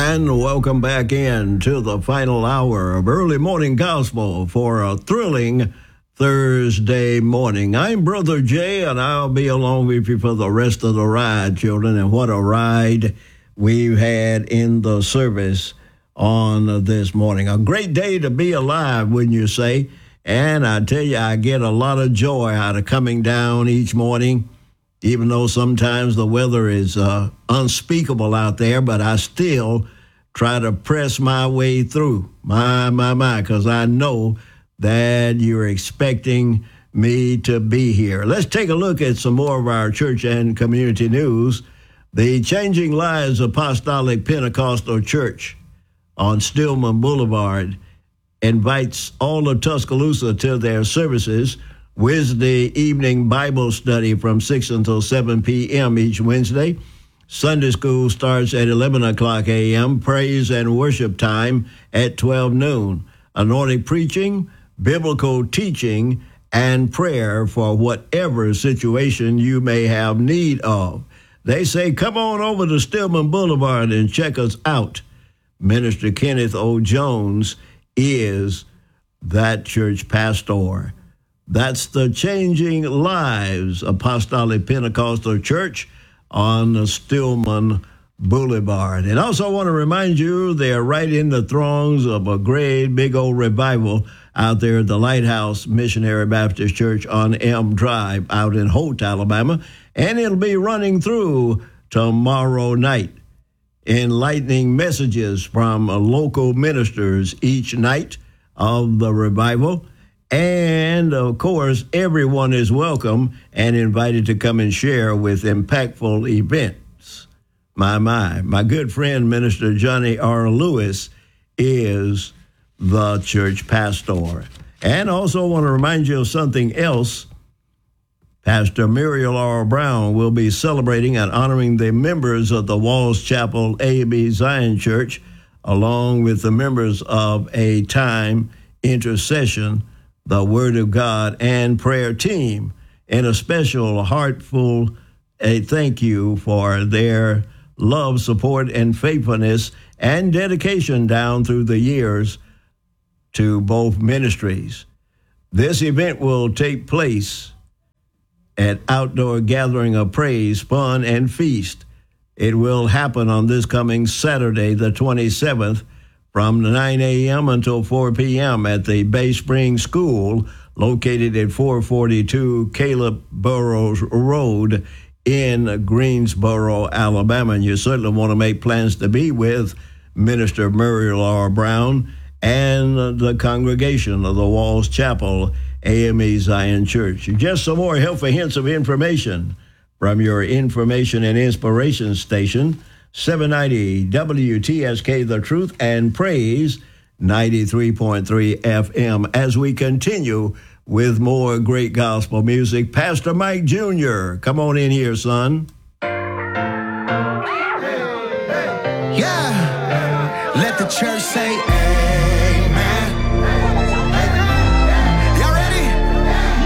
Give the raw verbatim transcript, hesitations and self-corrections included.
And welcome back in to the final hour of Early Morning Gospel for a thrilling Thursday morning. I'm Brother Jay, and I'll be along with you for the rest of the ride, children. And what a ride we've had in the service on this morning. A great day to be alive, wouldn't you say? And I tell you, I get a lot of joy out of coming down each morning, even though sometimes the weather is uh, unspeakable out there, but I still try to press my way through. My, my, my, because I know that you're expecting me to be here. Let's take a look at some more of our church and community news. The Changing Lives Apostolic Pentecostal Church on Stillman Boulevard invites all of Tuscaloosa to their services. Wednesday evening Bible study from six until seven p.m. each Wednesday. Sunday school starts at eleven o'clock a.m. Praise and worship time at twelve noon. Anointed preaching, biblical teaching, and prayer for whatever situation you may have need of. They say, come on over to Stillman Boulevard and check us out. Minister Kenneth O. Jones is that church pastor. That's the Changing Lives Apostolic Pentecostal Church on the Stillman Boulevard. And also I want to remind you, they're right in the throngs of a great big old revival out there at the Lighthouse Missionary Baptist Church on Elm Drive out in Holt, Alabama. And it'll be running through tomorrow night. Enlightening messages from local ministers each night of the revival. And, of course, everyone is welcome and invited to come and share with impactful events. My, my, my good friend, Minister Johnny R. Lewis, is the church pastor. And also want to remind you of something else. Pastor Muriel R. Brown will be celebrating and honoring the members of the Walls Chapel A M E Zion Church, along with the members of a time intercession, the Word of God, and prayer team, and a special heartful a thank you for their love, support, and faithfulness and dedication down through the years to both ministries. This event will take place at Outdoor Gathering of Praise, Fun, and Feast. It will happen on this coming Saturday, the twenty-seventh, from nine a.m. until four p.m. at the Bay Spring School, located at four forty-two Caleb Burrows Road in Greensboro, Alabama. And you certainly want to make plans to be with Minister Muriel R. Brown and the congregation of the Walls Chapel A M E Zion Church. Just some more helpful hints of information from your information and inspiration station, seven ninety W T S K The Truth and Praise ninety-three point three F M. As we continue with more great gospel music, Pastor Mike Junior Come on in here, son. Yeah, let the church say